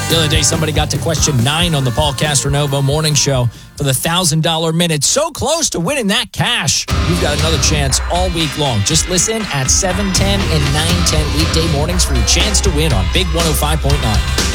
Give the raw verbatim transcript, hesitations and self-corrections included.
The other day, somebody got to question nine on the Paul Castronovo Morning Show for the one thousand dollars minute. So close to winning that cash. You've got another chance all week long. Just listen at seven ten and nine ten weekday mornings for your chance to win on Big one oh five point nine.